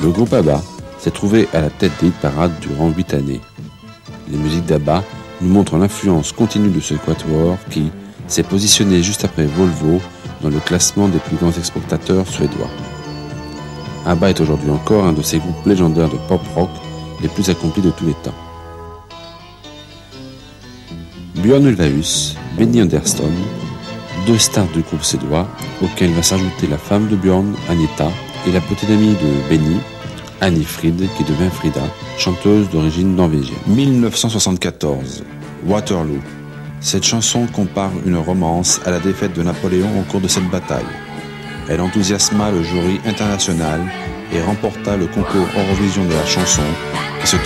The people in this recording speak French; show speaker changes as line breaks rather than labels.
Le groupe ABBA s'est trouvé à la tête des hit-parades durant 8 années. Les musiques d'ABBA nous montrent l'influence continue de ce quatuor qui s'est positionné juste après Volvo dans le classement des plus grands exportateurs suédois. ABBA est aujourd'hui encore un de ces groupes légendaires de pop-rock les plus accomplis de tous les temps. Björn Ulvaeus, Benny Andersson, deux stars du groupe suédois, auxquels va s'ajouter la femme de Björn, Anita, et la petite amie de Benny, Annie Frid, qui devient Frida, chanteuse d'origine norvégienne. 1974, Waterloo. Cette chanson compare une romance à la défaite de Napoléon au cours de cette bataille. Elle enthousiasma le jury international et remporta le concours Eurovision de la chanson